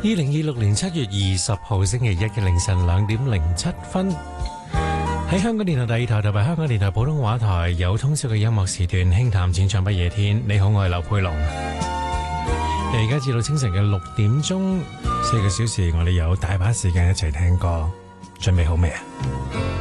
2026年7月20號星期一嘅凌晨2點07分，喺香港電台第二台同埋香港電台普通話台有通宵嘅音樂時段，輕談淺唱不夜天。你好，我係劉佩龍。而家至到清晨嘅6點鐘，4個小時，我哋有大把時間一齊聽歌，準備好未啊？